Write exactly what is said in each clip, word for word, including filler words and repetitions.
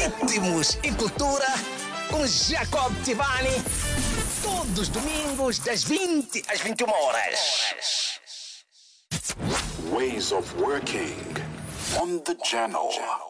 Ritmos e cultura com Jacob Tivani. Todos os domingos, das vinte às vinte e uma horas. Ways of Working on the Channel.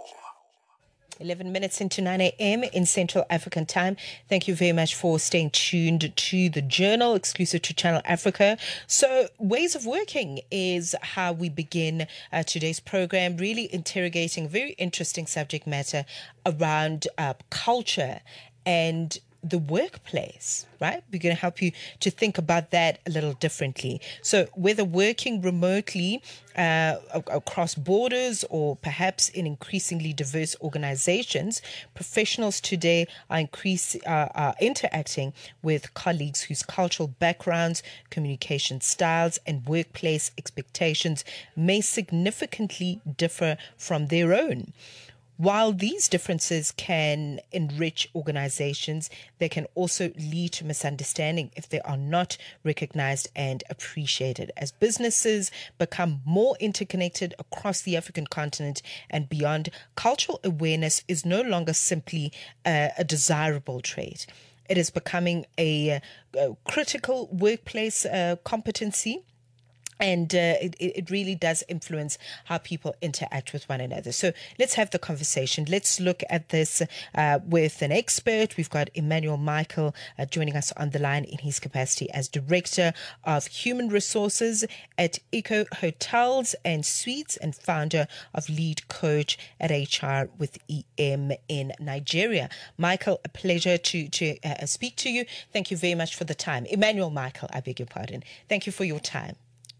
eleven minutes into nine a.m. in Central African Time. Thank you very much for staying tuned to the Journal, exclusive to Channel Africa. So, ways of working is how we begin uh, today's program, really interrogating a very interesting subject matter around uh, culture and the workplace, right? We're going to help you to think about that a little differently. So whether working remotely uh, across borders or perhaps in increasingly diverse organizations, professionals today are, increase, uh, are interacting with colleagues whose cultural backgrounds, communication styles, and workplace expectations may significantly differ from their own. While these differences can enrich organizations, they can also lead to misunderstanding if they are not recognized and appreciated. As businesses become more interconnected across the African continent and beyond, cultural awareness is no longer simply uh, a desirable trait. It is becoming a, a critical workplace uh, competency. And uh, it, it really does influence how people interact with one another. So let's have the conversation. Let's look at this uh, with an expert. We've got Emmanuel Michael uh, joining us on the line in his capacity as Director of Human Resources at Eco Hotels and Suites and founder of Lead Coach at H R with E M in Nigeria. Michael, a pleasure to, to uh, speak to you. Thank you very much for the time. Emmanuel Michael, I beg your pardon. Thank you for your time.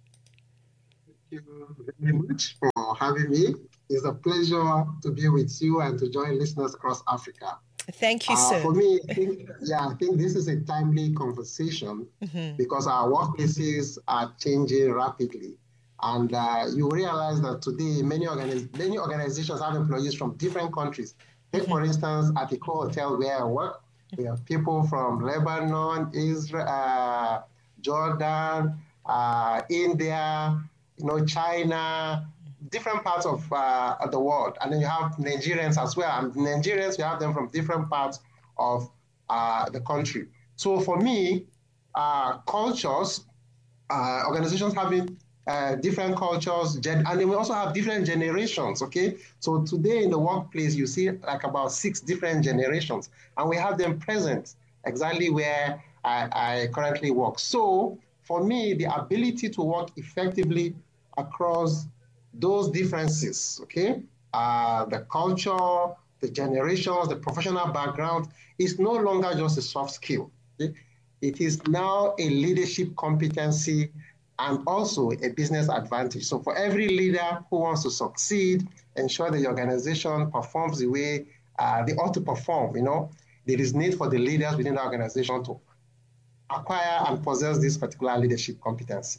Thank you very much for having me. It's a pleasure to be with you and to join listeners across Africa. Thank you, uh, sir. For me, I think, yeah, I think this is a timely conversation mm-hmm. because our workplaces are changing rapidly. And uh, you realize that today many, organiz- many organizations have employees from different countries. Take, mm-hmm. for instance, at the Eco Hotel where I work, we have people from Lebanon, Israel, uh, Jordan, uh, India, you know, China, different parts of uh, the world. And then you have Nigerians as well. And Nigerians, you have them from different parts of uh, the country. So for me, uh, cultures, uh, organizations having uh, different cultures, gen- and then we also have different generations, okay? So today in the workplace, you see like about six different generations, and we have them present exactly where I, I currently work. So for me, the ability to work effectively across those differences, okay, uh, the culture, the generations, the professional background is no longer just a soft skill. Okay? It is now a leadership competency and also a business advantage. So for every leader who wants to succeed, ensure the organization performs the way uh, they ought to perform, you know, there is need for the leaders within the organization to acquire and possess this particular leadership competency.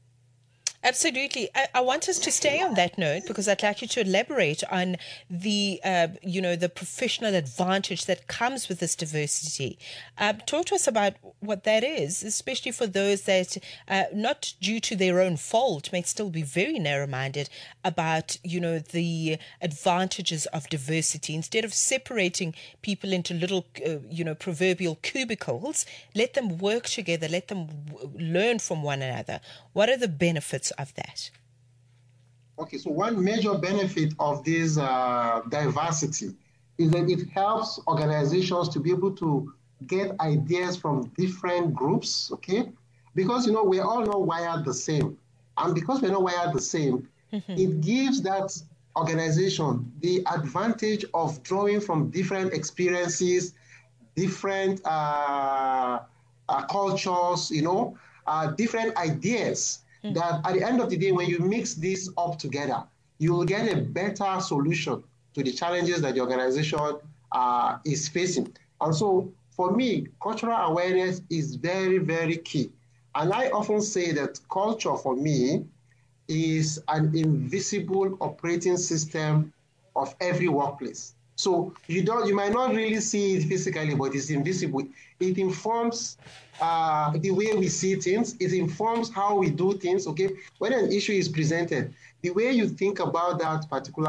Absolutely. I, I want us to stay on that note because I'd like you to elaborate on the, uh, you know, the professional advantage that comes with this diversity. Uh, talk to us about what that is, especially for those that, uh, not due to their own fault, may still be very narrow-minded about, you know, the advantages of diversity. Instead of separating people into little, uh, you know, proverbial cubicles, let them work together, let them w- learn from one another. What are the benefits of that? Okay, so one major benefit of this uh, diversity is that it helps organizations to be able to get ideas from different groups, okay? Because, you know, we're all not wired the same. And because we're not wired the same, mm-hmm. it gives that organization the advantage of drawing from different experiences, different uh, uh, cultures, you know, uh, different ideas. That at the end of the day, when you mix this up together, you will get a better solution to the challenges that the organization uh, is facing. And so for me, cultural awareness is very, very key. And I often say that culture for me is an invisible operating system of every workplace. So you don't, you might not really see it physically, but it's invisible. It informs uh, the way we see things. It informs how we do things, okay? When an issue is presented, the way you think about that particular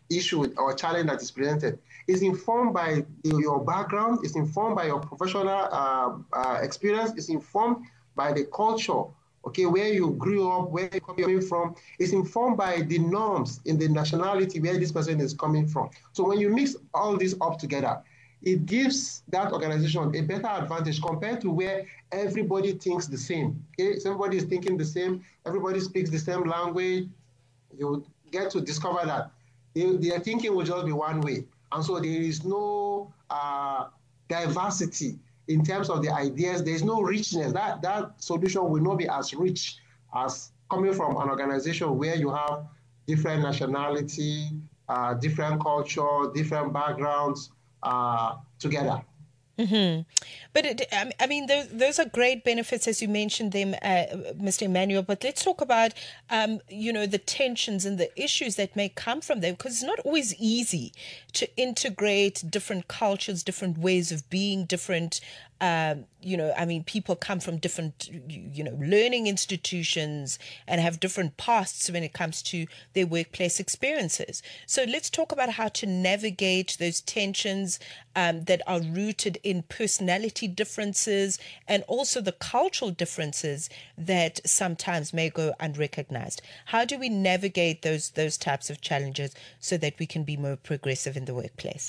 issue or challenge that is presented is informed by the, your background, is informed by your professional uh, uh, experience, is informed by the culture, okay, where you grew up, where you're coming from, is informed by the norms in the nationality where this person is coming from. So when you mix all this up together, it gives that organization a better advantage compared to where everybody thinks the same. Okay, so everybody is thinking the same, everybody speaks the same language. You get to discover that they, their thinking will just be one way. And so there is no uh, diversity in terms of the ideas. There is no richness. That, that solution will not be as rich as coming from an organization where you have different nationality, uh, different culture, different backgrounds uh, together. Mm-hmm. But it, I mean, those, those are great benefits, as you mentioned them, uh, Mister Emmanuel. But let's talk about, um, you know, the tensions and the issues that may come from them, because it's not always easy to integrate different cultures, different ways of being, different, um, you know, I mean, people come from different, you know, learning institutions and have different pasts when it comes to their workplace experiences. So let's talk about how to navigate those tensions um, that are rooted in personality differences and also the cultural differences that sometimes may go unrecognized. How do we navigate those those types of challenges so that we can be more progressive in the workplace?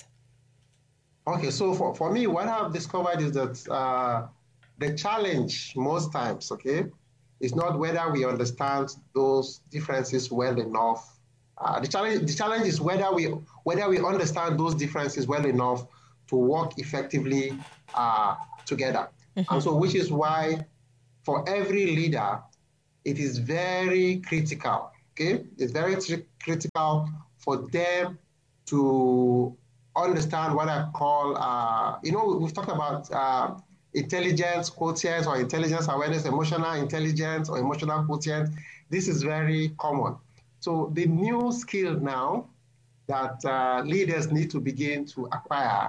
Okay, so for, for me, what I've discovered is that uh, the challenge most times, okay, is not whether we understand those differences well enough. Uh, the challenge, the challenge is whether we whether we understand those differences well enough to work effectively uh, together. Mm-hmm. And so, which is why, for every leader, it is very critical. Okay, it's very tri- critical for them to understand what I call, uh, you know, we've talked about uh, intelligence quotient or intelligence awareness, emotional intelligence or emotional quotient. This is very common. So the new skill now that uh, leaders need to begin to acquire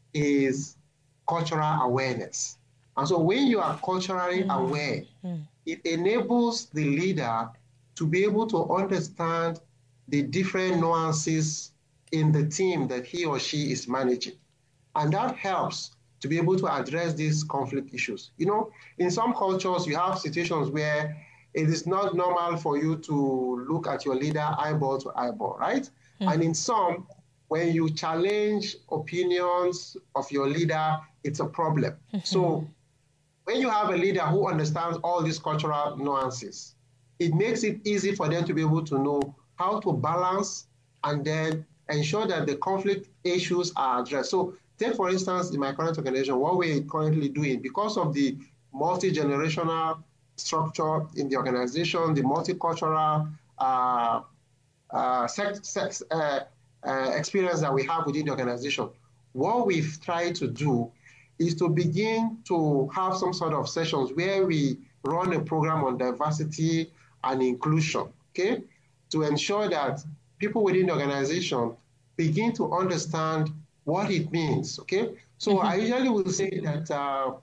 is cultural awareness. And so when you are culturally mm-hmm. aware, mm-hmm. it enables the leader to be able to understand the different nuances in the team that he or she is managing. And that helps to be able to address these conflict issues. You know, in some cultures, you have situations where it is not normal for you to look at your leader eyeball to eyeball, right? Mm-hmm. And in some, when you challenge opinions of your leader, it's a problem. Mm-hmm. So when you have a leader who understands all these cultural nuances, it makes it easy for them to be able to know how to balance and then ensure that the conflict issues are addressed. So take, for instance, in my current organization, what we're currently doing, because of the multi-generational structure in the organization, the multicultural uh, uh, sex, sex, uh, uh, experience that we have within the organization, what we've tried to do is to begin to have some sort of sessions where we run a program on diversity and inclusion, okay, to ensure that people within the organization begin to understand what it means, okay? So mm-hmm. I usually will say that uh,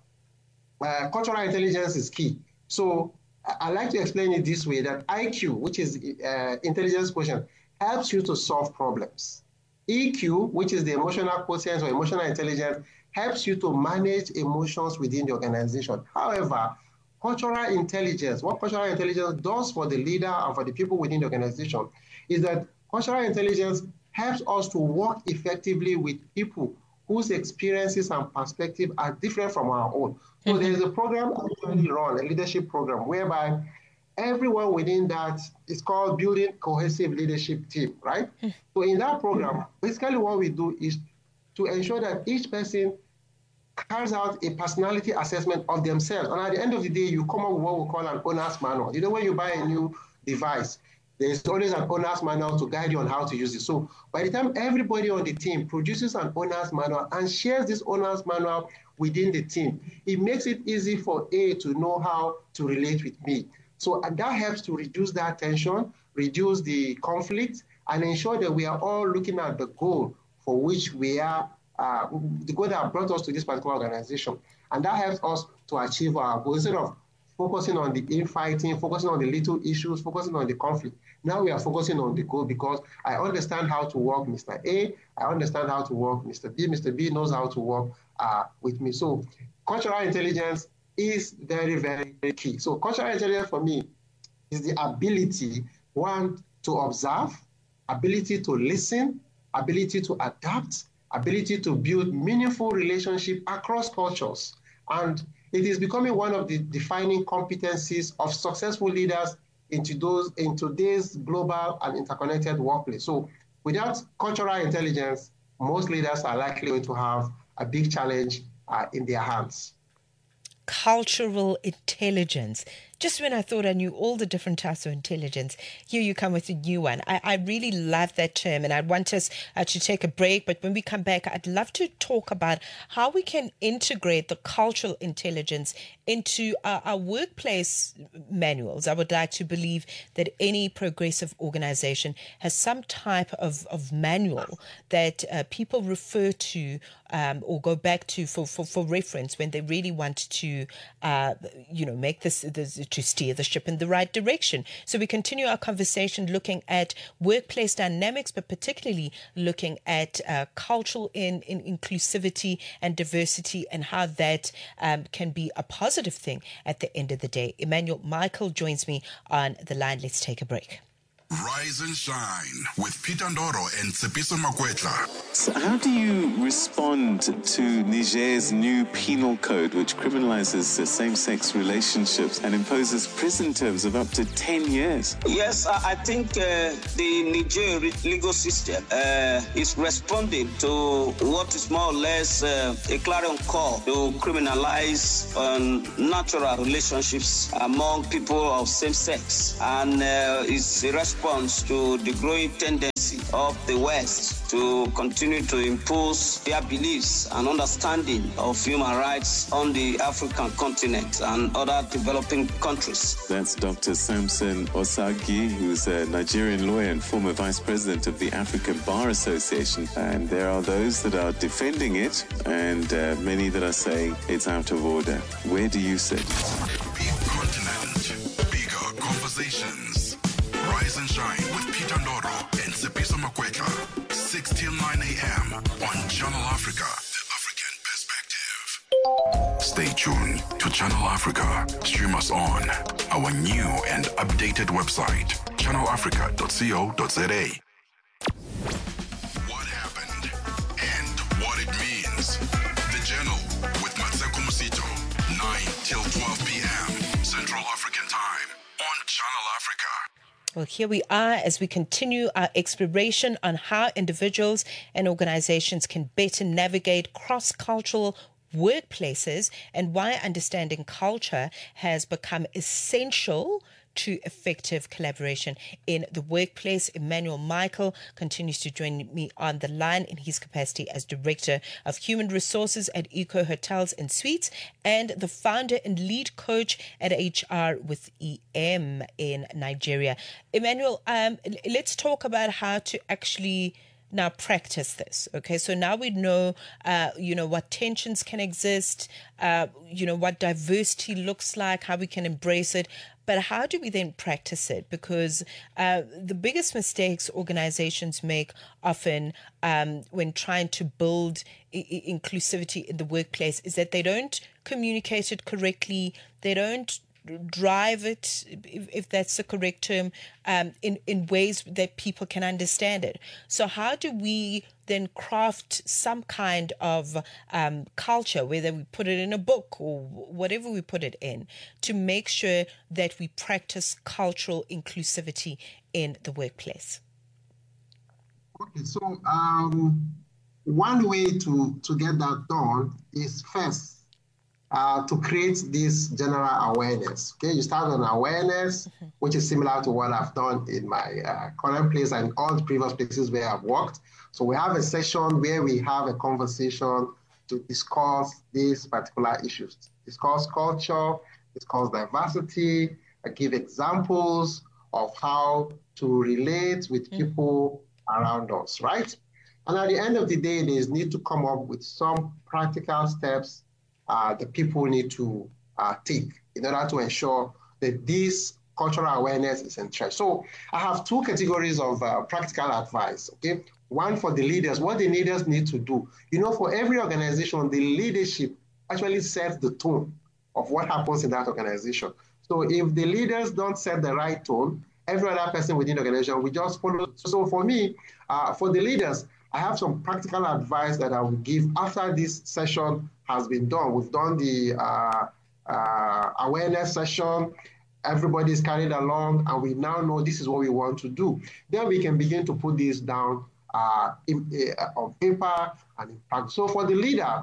uh, cultural intelligence is key. So I like to explain it this way, that I Q, which is uh, intelligence quotient, helps you to solve problems. E Q, which is the emotional quotient or emotional intelligence, helps you to manage emotions within the organization. However, cultural intelligence, what cultural intelligence does for the leader and for the people within the organization is that cultural intelligence helps us to work effectively with people whose experiences and perspectives are different from our own. So mm-hmm. there is a program I currently run, a leadership program, whereby everyone within that is called Building Cohesive Leadership Team, right? Mm-hmm. So in that program, basically what we do is to ensure that each person carries out a personality assessment of themselves. And at the end of the day, you come up with what we call an owner's manual. You know, when you buy a new device, there's always an owner's manual to guide you on how to use it. So by the time everybody on the team produces an owner's manual and shares this owner's manual within the team, it makes it easy for A to know how to relate with me. So and that helps to reduce that tension, reduce the conflict, and ensure that we are all looking at the goal for which we are, uh, the goal that brought us to this particular organization. And that helps us to achieve our goal. Instead of focusing on the infighting, focusing on the little issues, focusing on the conflict. Now we are focusing on the goal because I understand how to work Mister A, I understand how to work Mister B, Mister B knows how to work uh, with me. So cultural intelligence is very, very, very key. So cultural intelligence for me is the ability, one, to observe, ability to listen, ability to adapt, ability to build meaningful relationships across cultures. And it is becoming one of the defining competencies of successful leaders into those in today's global and interconnected workplace. So without cultural intelligence, most leaders are likely going to have a big challenge uh, in their hands. Cultural intelligence. Just when I thought I knew all the different types of intelligence, here you come with a new one. I, I really love that term, and I'd want us uh, to take a break. But when we come back, I'd love to talk about how we can integrate the cultural intelligence into our, our workplace manuals. I would like to believe that any progressive organization has some type of, of manual that uh, people refer to um, or go back to for, for, for reference when they really want to, uh, you know, make this, this to steer the ship in the right direction. So we continue our conversation looking at workplace dynamics, but particularly looking at uh, cultural in, in inclusivity and diversity and how that um, can be a positive thing at the end of the day. Emmanuel Michael joins me on the line. Let's take a break. Rise and shine with Peter Ndoro and Tsepiso Makwetla. So how do you respond to Niger's new penal code, which criminalizes uh, same-sex relationships and imposes prison terms of up to ten years? Yes, I think uh, the Niger legal system uh, is responding to what is more or less uh, a clarion call to criminalize um, natural relationships among people of same sex, and uh, is a response to the growing tendency of the West to continue to impose their beliefs and understanding of human rights on the African continent and other developing countries. That's Doctor Samson Osagi, who's a Nigerian lawyer and former vice president of the African Bar Association. And there are those that are defending it and uh, many that are saying it's out of order. Where do you sit? Big continent, bigger conversations. Rise and shine with Peter Ndoro and Tsepiso Makwetla. six till nine a.m. on Channel Africa, the African perspective. Stay tuned to Channel Africa. Stream us on our new and updated website, channel africa dot co dot za. What happened and what it means. The Journal with Matseko Musito, nine till twelve p.m. Central African Time on Channel Africa. Well, here we are as we continue our exploration on how individuals and organizations can better navigate cross-cultural workplaces and why understanding culture has become essential to effective collaboration in the workplace. Emmanuel Michael continues to join me on the line in his capacity as Director of Human Resources at Eco Hotels and Suites and the founder and lead coach at H R with E M in Nigeria. Emmanuel, um, let's talk about how to actually now practice this. Okay, so now we know, uh, you know, what tensions can exist, uh, you know, what diversity looks like, how we can embrace it. But how do we then practice it? Because uh, the biggest mistakes organizations make often um, when trying to build I- inclusivity in the workplace is that they don't communicate it correctly. They don't drive it, if, if that's the correct term, um, in, in ways that people can understand it. So how do we then craft some kind of um, culture, whether we put it in a book or whatever we put it in, to make sure that we practice cultural inclusivity in the workplace? Okay, so um, one way to, to get that done is first, Uh, to create this general awareness. Okay, you start on awareness, mm-hmm. which is similar to what I've done in my uh, current place and all the previous places where I've worked. So we have a session where we have a conversation to discuss these particular issues. Discuss culture, discuss diversity, I give examples of how to relate with mm-hmm. people around us, right? And at the end of the day, there's need to come up with some practical steps Uh, the people need to uh, take in order to ensure that this cultural awareness is entrenched. So I have two categories of uh, practical advice, okay? One for the leaders, what the leaders need to do. You know, for every organization, the leadership actually sets the tone of what happens in that organization. So if the leaders don't set the right tone, every other person within the organization will just follow. So for me, uh, for the leaders, I have some practical advice that I will give after this session has been done. We've done the uh, uh, awareness session. Everybody is carried along, and we now know this is what we want to do. Then we can begin to put this down uh, in, uh, on paper and in practice. So for the leader,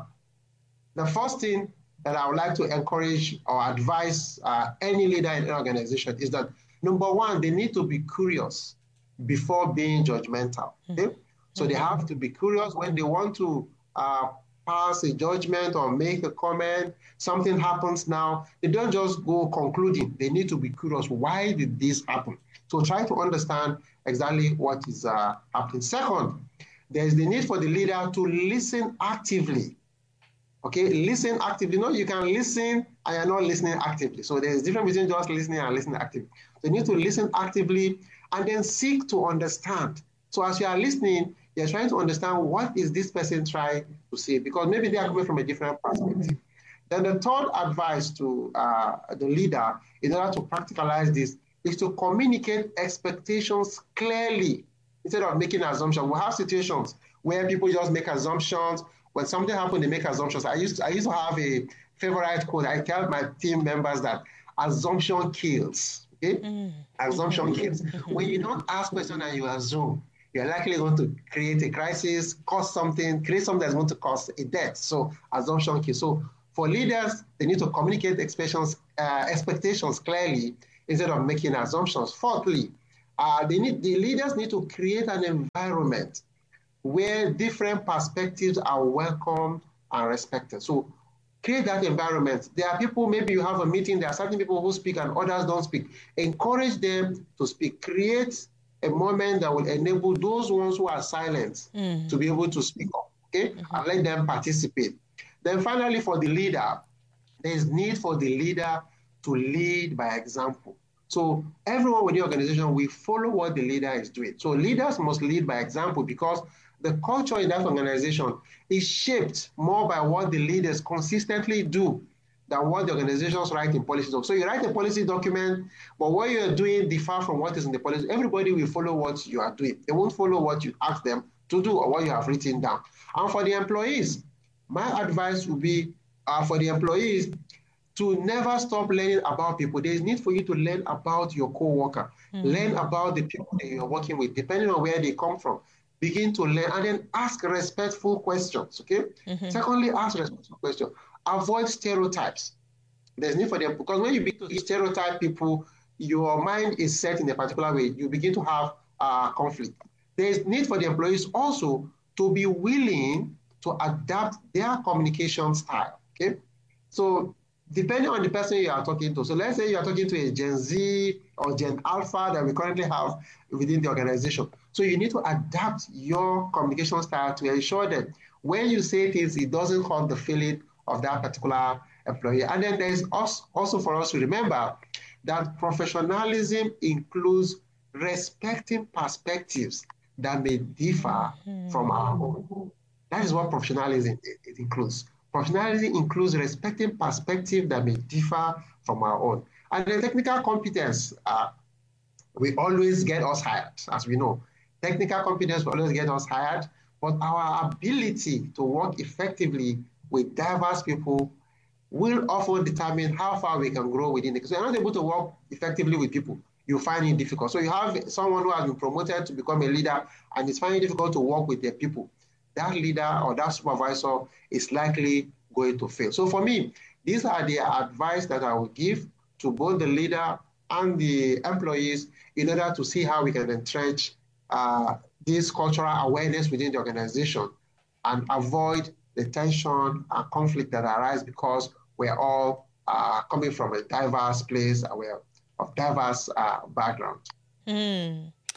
the first thing that I would like to encourage or advise uh, any leader in an organization is that, number one, they need to be curious before being judgmental. Okay? Mm-hmm. So they have to be curious when they want to uh, pass a judgment or make a comment. Something happens now, they don't just go concluding. They need to be curious. Why did this happen? So try to understand exactly what is uh, happening. Second, there's the need for the leader to listen actively. Okay, listen actively. No, you can listen and you're not listening actively. So there's a difference between just listening and listening actively. So you need to listen actively and then seek to understand. So as you are listening, you're trying to understand what is this person trying to say, because maybe they are coming from a different perspective. Then the third advice to uh, the leader in order to practicalize this is to communicate expectations clearly instead of making assumptions. We have situations where people just make assumptions. When something happens, they make assumptions. I used to, I used to have a favorite quote. I tell my team members that assumption kills. Okay, mm. Assumption kills. When you don't ask questions and you assume, you're likely going to create a crisis, cause something, create something that's going to cause a death. So assumption kills. So for leaders, they need to communicate expectations, uh, expectations clearly instead of making assumptions. Fourthly, uh, they need the leaders need to create an environment where different perspectives are welcomed and respected. So create that environment. There are people, maybe you have a meeting, there are certain people who speak and others don't speak. Encourage them to speak. Create a moment that will enable those ones who are silent mm. to be able to speak up, okay? Mm-hmm. And let them participate. Then finally, for the leader, there is need for the leader to lead by example. So everyone within the organization will follow what the leader is doing. So leaders must lead by example because the culture in that organization is shaped more by what the leaders consistently do than what the organizations write in policies. So you write a policy document, but what you're doing differ from what is in the policy. Everybody will follow what you are doing. They won't follow what you ask them to do or what you have written down. And for the employees, my advice would be uh, for the employees to never stop learning about people. There is need for you to learn about your co-worker, mm-hmm. learn about the people that you're working with, depending on where they come from. Begin to learn and then ask respectful questions, okay? Mm-hmm. Secondly, ask respectful questions. Avoid stereotypes. There's need for them, because when you begin to stereotype people, your mind is set in a particular way. You begin to have uh, conflict. There's need for the employees also to be willing to adapt their communication style, okay? So depending on the person you are talking to. So let's say you are talking to a Gen Z or Gen Alpha that we currently have within the organization. So you need to adapt your communication style to ensure that when you say things, it doesn't hurt the feeling of that particular employee. And then there's also for us to remember that professionalism includes respecting perspectives that may differ mm-hmm. from our own. That is what professionalism it includes. Professionalism includes respecting perspectives that may differ from our own. And the technical competence uh, will always get us hired, as we know. Technical competence will always get us hired, but our ability to work effectively with diverse people will often determine how far we can grow within it. Because you're not able to work effectively with people, you find it difficult. So you have someone who has been promoted to become a leader and it's finding it difficult to work with their people. That leader or that supervisor is likely going to fail. So for me, these are the advice that I will give to both the leader and the employees in order to see how we can entrench uh, this cultural awareness within the organization and avoid the tension and conflict that arise because we're all uh, coming from a diverse place and we're of diverse uh, background. Mm.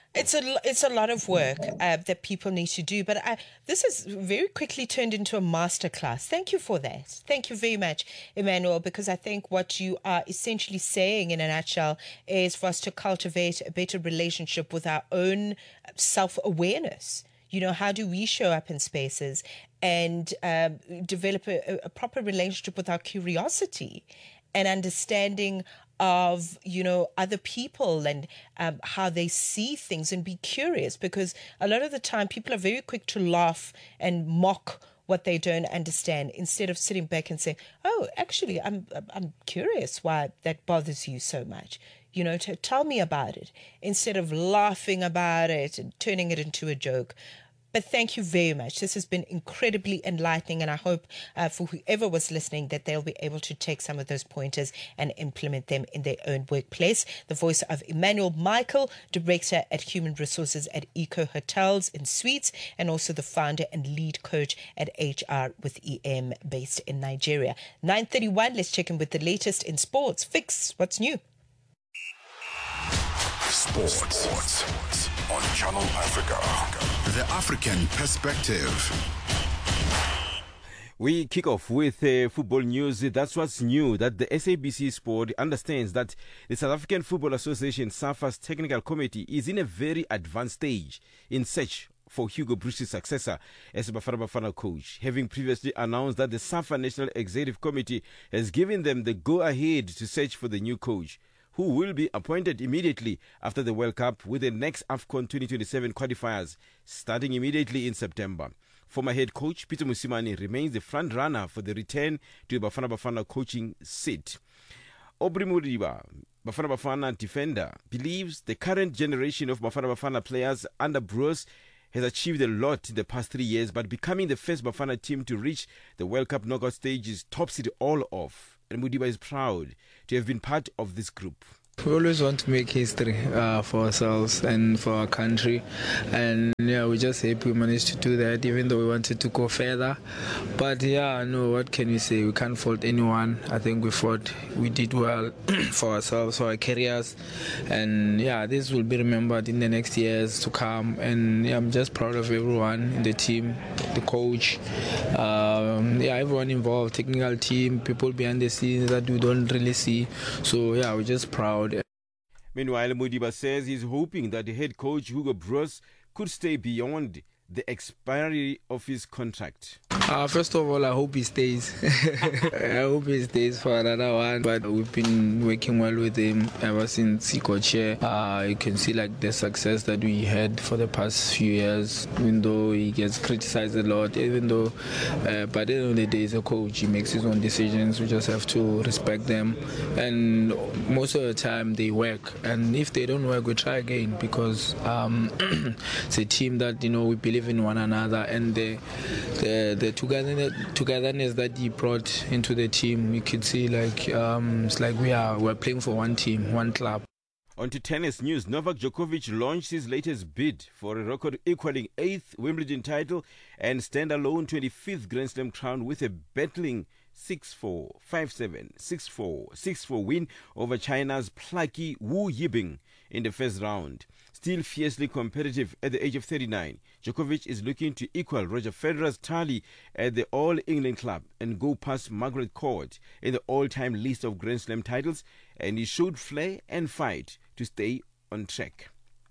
It's a it's a lot of work uh, that people need to do, but I, this has very quickly turned into a masterclass. Thank you for that. Thank you very much, Emmanuel, because I think what you are essentially saying in a nutshell is for us to cultivate a better relationship with our own self-awareness. You know, how do we show up in spaces and um, develop a, a proper relationship with our curiosity and understanding of, you know, other people and um, how they see things, and be curious, because a lot of the time people are very quick to laugh and mock what they don't understand instead of sitting back and saying, oh, actually, I'm I'm curious why that bothers you so much. You know, to tell me about it instead of laughing about it and turning it into a joke. But thank you very much. This has been incredibly enlightening, and I hope uh, for whoever was listening that they'll be able to take some of those pointers and implement them in their own workplace. The voice of Emmanuel Michael, Director at Human Resources at Eco Hotels and Suites, and also the founder and lead coach at H R with E M based in Nigeria. nine thirty-one, let's check in with the latest in sports. Fix, what's new? Sports, Sports on Channel Africa. The African Perspective. We kick off with uh, football news. That's what's new, that the S A B C Sport understands that the South African Football Association SAFA's technical committee is in a very advanced stage in search for Hugo Broos's successor as a Bafana Bafana coach, having previously announced that the SAFA National Executive Committee has given them the go-ahead to search for the new coach, who will be appointed immediately after the World Cup with the next AFCON twenty twenty-seven qualifiers starting immediately in September. Former head coach Peter Mosimane remains the front runner for the return to the Bafana Bafana coaching seat. Aubrey Modiba, Bafana Bafana defender, believes the current generation of Bafana Bafana players under Broos has achieved a lot in the past three years, but becoming the first Bafana team to reach the World Cup knockout stages tops it all off. And Modiba is proud to have been part of this group. We always want to make history uh, for ourselves and for our country, and yeah, we're just happy we managed to do that, even though we wanted to go further. But yeah, no, what can we say? We can't fault anyone. I think we fought, we did well for ourselves, for our careers, and yeah, this will be remembered in the next years to come. And yeah, I'm just proud of everyone in the team, the coach, um, yeah, everyone involved, technical team, people behind the scenes that we don't really see. So yeah, we're just proud. Meanwhile, Modiba says he's hoping that the head coach Hugo Broos could stay beyond the expiry of his contract. Uh, first of all, I hope he stays. I hope he stays for another one. But we've been working well with him ever since he got here. Uh, you can see like the success that we had for the past few years, even though he gets criticized a lot, even though, uh, but at the end of the day, he's a coach. He makes his own decisions. We just have to respect them. And most of the time, they work. And if they don't work, we try again, because um, it's a team that, you know, we believe in one another, and the the, the togetherness, togetherness that he brought into the team, you could see like um, it's like we are we're playing for one team, one club. On to tennis news. Novak Djokovic launched his latest bid for a record equaling eighth Wimbledon title and standalone twenty-fifth Grand Slam crown with a battling six four, five seven, six four, six four win over China's plucky Wu Yibing in the first round. Still fiercely competitive at the age of thirty-nine, Djokovic is looking to equal Roger Federer's tally at the All England Club and go past Margaret Court in the all-time list of Grand Slam titles, and he showed flair and fight to stay on track.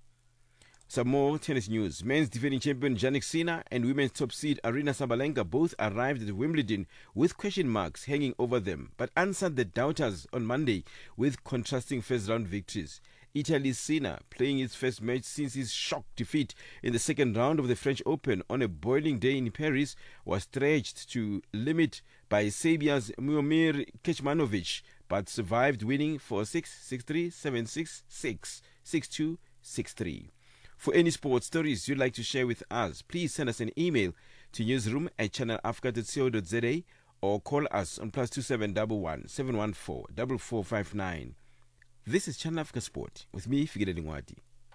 Some more tennis news. Men's defending champion Jannik Sinner and women's top seed Aryna Sabalenka both arrived at Wimbledon with question marks hanging over them, but answered the doubters on Monday with contrasting first-round victories. Italy's Sinner, playing his first match since his shock defeat in the second round of the French Open on a boiling day in Paris, was stretched to limit by Serbia's Miomir Kecmanovic, but survived, winning four six, six three, seven six, six, six two, six three. For any sports stories you'd like to share with us, please send us an email to newsroom at channel africa dot co dot za or call us on plus two seven one one, seven one four, four four five nine. This is Channel Africa Sport with me, Figile Lingwati.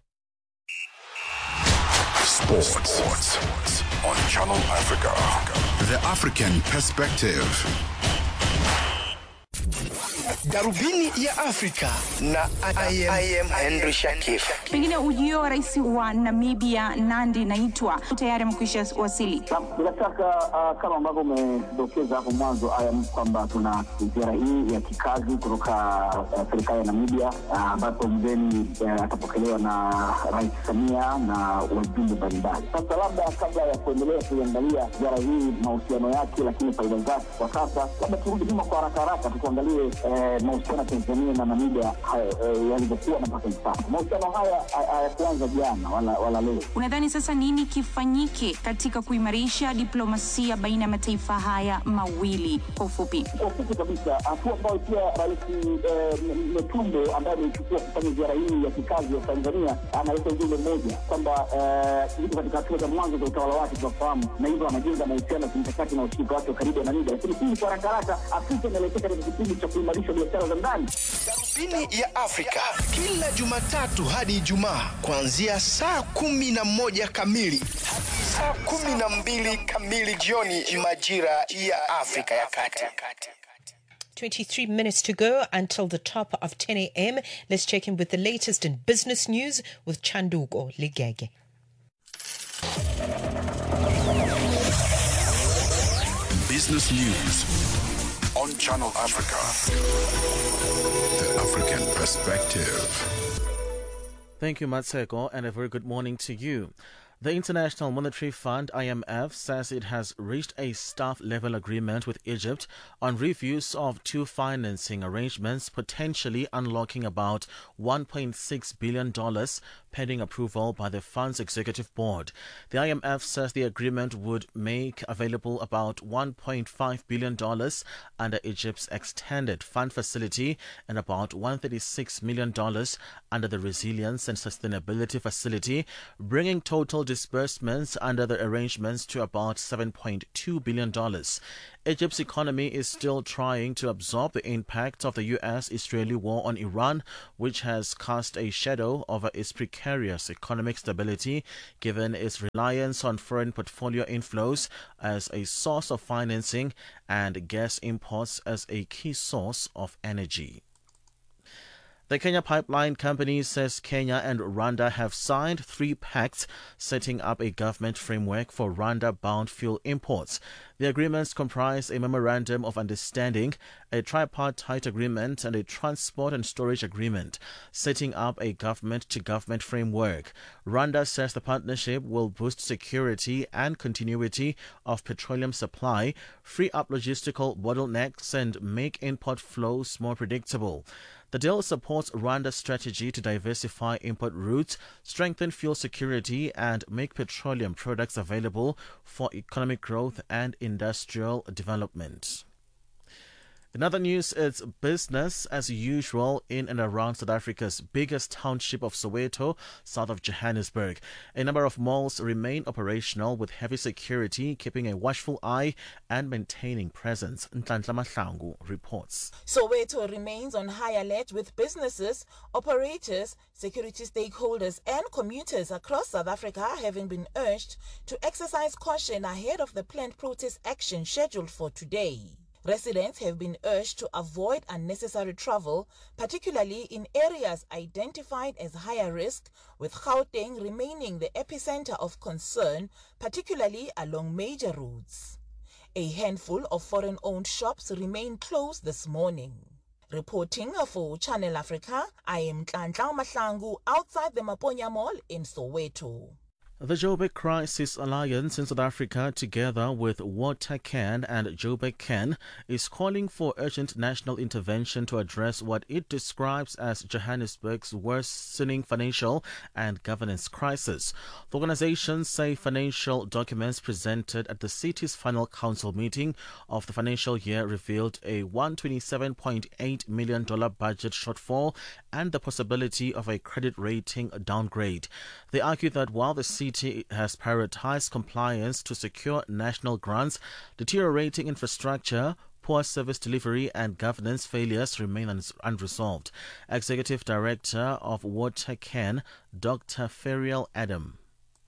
Sports. Sports on Channel Africa. The African Perspective. Darubini ya Afrika na I am, I am Henry Shakif. Pengine ujio wa rais wa Namibia Nandi Naitwa tayari mkwisha wasili. Bila shaka uh, kama ambavyo umedokeza hapo mwanzo I am kwamba tuna ziara hii ya kikazi kutoka uh, serikali ya Namibia ambapo uh, mgeni uh, atapokelewa na Rais Samia na wajumbe mbalimbali. Sasa labda kabla ya kuendelea kuangalia ziara hii mahusiano yake lakini faida zake kwa sasa, labda turudi nyuma kwa haraka haraka tuangalie uh, mahusiano ya Tanzania na Namibia uh, yalivyokuwa na mpaka sasa. Mahusiano haya hayakuanza jana wala wala leo. Unadhani sasa nini kifanyike katika kuimarisha diplomasia baina ya mataifa haya mawili kwa ufupi? Kwa ufupi kabisa, hatua ambayo pia Rais Metumbo ambaye amechukua kufanya ziara hii ya kikazi ya Tanzania analeta ujumbe mmoja kwamba yuko katika hatua za mwanzo za utawala wake tunafahamu, na hivyo anajenga mahusiano kimkakati na ushirika wake karibu na Namibia. Lakini hii kwa haraka haraka Afrika inaelekea katika kipindi cha kuimarisha biashara za ndani. Darubini ya Afrika kila Jumatatu hadi Ijumaa kuanzia saa kumi na moja kamili hadi saa kumi na mbili kamili jioni majira ya Afrika ya Kati. twenty-three minutes to go until the top of ten a.m. Let's check in with the latest in business news with Chanduko Ligege. Business news on Channel Africa. The African perspective. Thank you, Matseko, and a very good morning to you. The International Monetary Fund, I M F, says it has reached a staff-level agreement with Egypt on reviews of two financing arrangements, potentially unlocking about one point six billion dollars pending approval by the fund's executive board. The I M F says the agreement would make available about one point five billion dollars under Egypt's extended fund facility and about one hundred thirty-six million dollars under the Resilience and Sustainability Facility, bringing total disbursements under the arrangements to about seven point two billion dollars. Egypt's economy is still trying to absorb the impact of the U S-Israeli war on Iran, which has cast a shadow over its precarious economic stability, given its reliance on foreign portfolio inflows as a source of financing and gas imports as a key source of energy. The Kenya Pipeline Company says Kenya and Rwanda have signed three pacts setting up a government framework for Rwanda-bound fuel imports. The agreements comprise a memorandum of understanding, a tripartite agreement, and a transport and storage agreement, setting up a government-to-government framework. Rwanda says the partnership will boost security and continuity of petroleum supply, free up logistical bottlenecks, and make import flows more predictable. The deal supports Rwanda's strategy to diversify import routes, strengthen fuel security, and make petroleum products available for economic growth and industrial development. In other news, it's business as usual in and around South Africa's biggest township of Soweto, south of Johannesburg. A number of malls remain operational with heavy security, keeping a watchful eye and maintaining presence. Nhlanhla Mahlangu reports. Soweto remains on high alert with businesses, operators, security stakeholders and commuters across South Africa having been urged to exercise caution ahead of the planned protest action scheduled for today. Residents have been urged to avoid unnecessary travel, particularly in areas identified as higher risk, with Gauteng remaining the epicenter of concern, particularly along major routes. A handful of foreign-owned shops remain closed this morning. Reporting for Channel Africa, I am Nhlanhla Mahlangu outside the Maponya Mall in Soweto. The Joburg Crisis Alliance in South Africa, together with WaterCan and JoburgCan, is calling for urgent national intervention to address what it describes as Johannesburg's worsening financial and governance crisis. The organizations say financial documents presented at the city's final council meeting of the financial year revealed a one hundred twenty-seven point eight million dollars budget shortfall and the possibility of a credit rating downgrade. They argue that while the city has prioritized compliance to secure national grants, deteriorating infrastructure, poor service delivery and governance failures remain un- unresolved. Executive Director of WaterCan, Doctor Ferial Adam.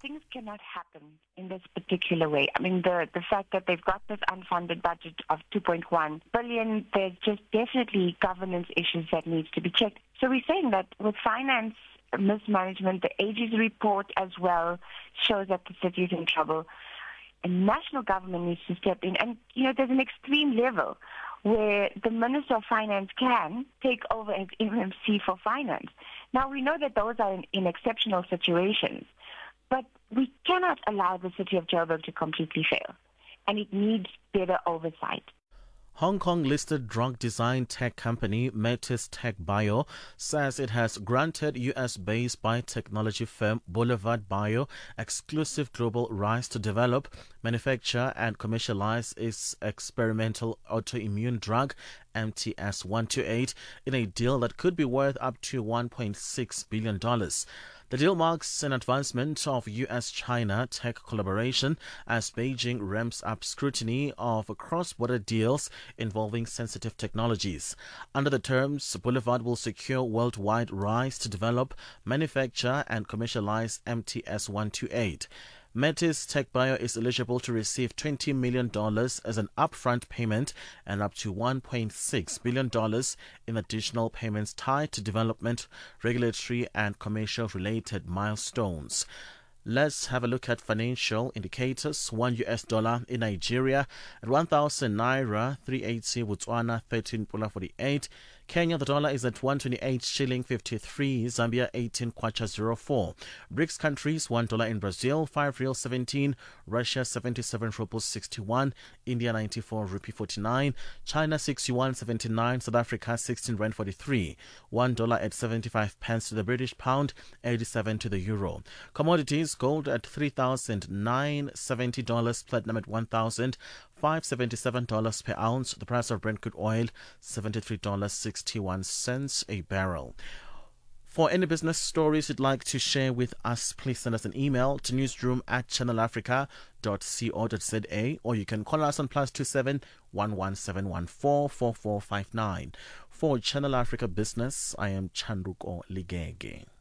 things cannot happen in this particular way. I mean, the, the fact that they've got this unfunded budget of two point one billion, there's just definitely governance issues that needs to be checked. So we're saying that with finance mismanagement, the Aegis report as well shows that the city is in trouble. And national government needs to step in. And, you know, there's an extreme level where the Minister of Finance can take over as M M C for finance. Now, we know that those are in, in exceptional situations, but we cannot allow the city of Joburg to completely fail, and it needs better oversight. Hong Kong-listed drug design tech company Metis Tech Bio says it has granted U S-based biotechnology firm Boulevard Bio exclusive global rights to develop, manufacture and commercialize its experimental autoimmune drug M T S one twenty-eight in a deal that could be worth up to one point six billion dollars. The deal marks an advancement of U S China tech collaboration as Beijing ramps up scrutiny of cross-border deals involving sensitive technologies. Under the terms, Boulevard will secure worldwide rights to develop, manufacture and commercialize M T S one twenty-eight. Metis Tech Bio is eligible to receive twenty million dollars as an upfront payment and up to one point six billion dollars in additional payments tied to development, regulatory and commercial related milestones. Let's have a look at financial indicators. One U S dollar in Nigeria at one thousand naira, three eighty, Botswana thirteen pula forty-eight. Kenya, the dollar is at one twenty-eight shilling fifty-three, Zambia eighteen kwacha zero four. BRICS countries, one dollar in Brazil, five real seventeen, Russia seventy-seven rubles sixty-one, India ninety-four rupee forty-nine, China sixty-one seventy-nine, South Africa sixteen rand forty-three, one dollar at seventy-five pence to the British pound, eighty-seven to the euro. Commodities, gold at three thousand nine hundred seventy dollars, platinum at one thousand five hundred seventy-seven dollars per ounce. The price of Brent crude oil, seventy-three dollars and sixty-one cents a barrel. For any business stories you'd like to share with us, please send us an email to newsroom at channel africa dot co dot za, or you can call us on plus two seven one one seven one four four four five nine. For Channel Africa Business, I am Chanduko Ligege.